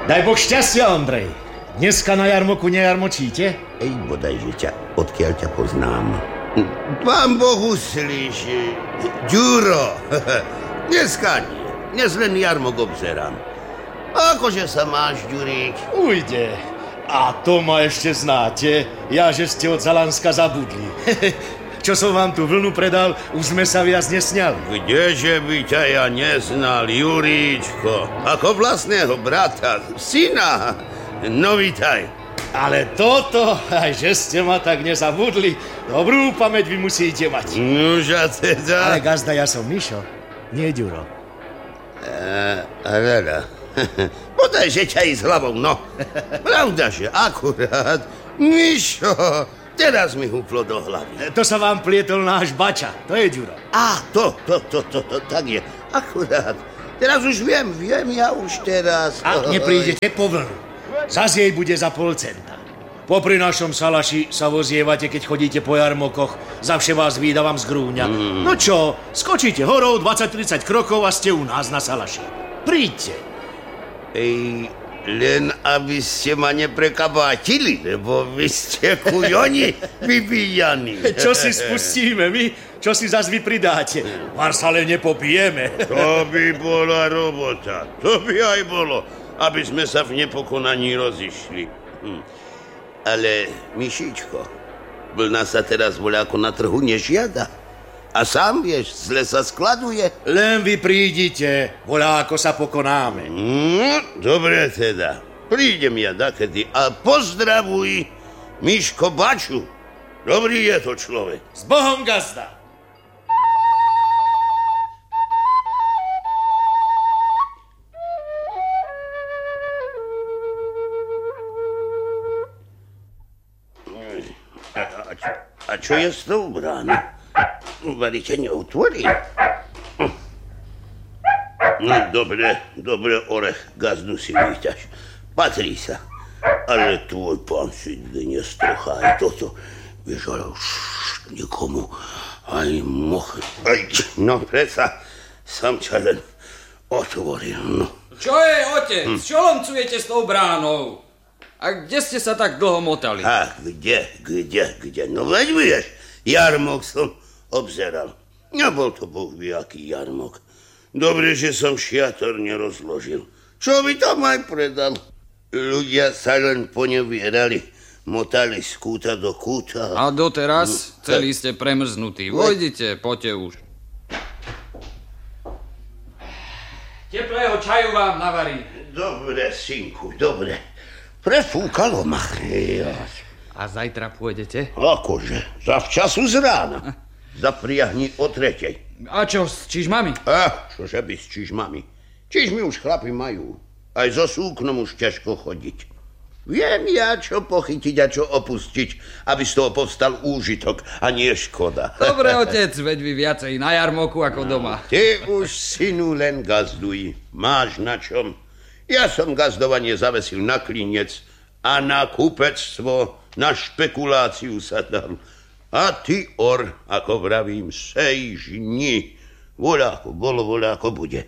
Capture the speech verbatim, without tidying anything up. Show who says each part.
Speaker 1: Daj Boh šťastia, Ondrej. Dneska na jarmoku nejarmočíte?
Speaker 2: Ej, bodajže ťa, odkiaľ ťa poznám. Pán Boh uslíš, Ďuro. Dneska nie. Dnes len jarmok obzerám. Akože sa máš, Ďurík?
Speaker 1: Ujde. A to ma ešte znáte. Ja, že ste od Zalanska zabudli. Čo som vám tú vlnu predal, už sme sa viac nesňali.
Speaker 2: Kdeže by ťa ja neznal, Juríčko? Ako vlastného brata, syna. No vítaj.
Speaker 1: Ale toto, aj že ste ma tak nezabudli, dobrú pamäť vy musíte mať.
Speaker 2: Nože teda...
Speaker 1: Ale gazda, ja som Mišo, nie Ďuro.
Speaker 2: A, a rada. Podaj, že ťa ísť hlavou, no. Pravda, že akurát. Mišo, teraz mi húplo do hlavy.
Speaker 1: To sa vám plietol náš bača, to je Ďuro.
Speaker 2: Á, to, to, to, to, to, tak je. Akurát. Teraz už viem, viem, ja už teraz.
Speaker 1: Ak neprídete po vlnu, zas jej bude za pol centa. Popri našom salaši sa vozievate, keď chodíte po jarmokoch. Zavše vás vídavam z Grúňa. Mm. No čo, skočíte horou dvadsať tridsať krokov a ste u nás na salaši. Príďte.
Speaker 2: Ej, len aby ste ma neprekabátili, lebo vy ste kujoni vybíjani.
Speaker 1: Čo si spustíme my? Čo si zas vy pridáte? Var sa len nepopijeme.
Speaker 2: To by bola robota. To by aj bolo, aby sme sa v nepokonaní rozišli. Hm. Ale, Mišičko, vlna sa teraz voľako na trhu nežiada. A sám vieš, zle sa skladuje.
Speaker 1: Len vy prídite, voľako sa pokonáme.
Speaker 2: Mm, dobre teda. Prídem ja dakedy a pozdravuj Miško Baču. Dobrý je to človek.
Speaker 1: S Bohom, gazda.
Speaker 2: A, a, čo, a čo je s tou bránou? Varite neotvorí. No, dobre, dobre, orech, gazdu si vyťaž. Patrí sa. Ale tvoj pán si dnes trocha aj toto. Vieš, ale už nikomu aj moh... Aj, no, predsa, som ťa len otvoril, no.
Speaker 3: Čo je, otec? Hm. Čo loncujete s tou bránou? A kde ste sa tak dlho motali?
Speaker 2: A kde, kde, kde? No veď vieš, jarmok som obzeral. Nebol to boh vie, aký jarmok. Dobre, že som šiator nerozložil. Čo by tam aj predal? Ľudia sa len ponevierali, motali z kúta do kúta.
Speaker 3: A doteraz no, celý ste premrznutí. Vojdite, poďte už. Teplého čaju vám navarím.
Speaker 2: Dobre, synku, dobre. Prefúkalo ma.
Speaker 3: A zajtra pôjdete?
Speaker 2: Akože, zavčasu z rána. Zapriahni o tretej.
Speaker 3: A čo, s čižmami?
Speaker 2: A, čože by s čižmami? Čižmy už chlapi majú. Aj so súknom už ťažko chodiť. Viem ja, čo pochytiť a čo opustiť, aby z toho povstal úžitok a nie škoda.
Speaker 3: Dobre, otec, veď vy viacej na jarmoku ako doma.
Speaker 2: Ty už, synu, len gazduj. Máš na čom. Ja som gazdovanie zavesil na klinec a na kupectvo, na špekuláciu sa dal. A ty, or, ako vravím, sej žni. Voľako bolo, voľako bude.